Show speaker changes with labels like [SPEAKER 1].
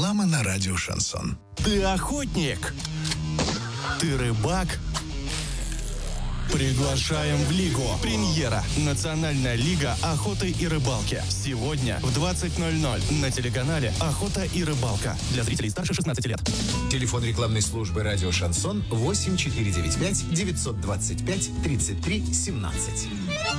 [SPEAKER 1] Реклама на радио «Шансон».
[SPEAKER 2] Ты охотник? Ты рыбак? Приглашаем в Лигу. Премьера. Национальная лига охоты и рыбалки. Сегодня в 20:00 на телеканале «Охота и рыбалка». Для зрителей старше 16 лет.
[SPEAKER 3] Телефон рекламной службы «Радио Шансон» 8495 925 33 17.